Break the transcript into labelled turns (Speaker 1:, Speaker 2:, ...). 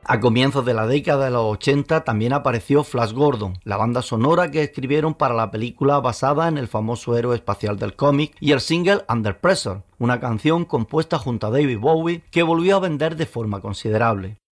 Speaker 1: A comienzos de la década de los 80 también apareció Flash Gordon, la banda sonora que escribieron para la película basada en el famoso héroe espacial del cómic, y el single Under Pressure, una canción compuesta junto a David Bowie que volvió a vender de forma considerable.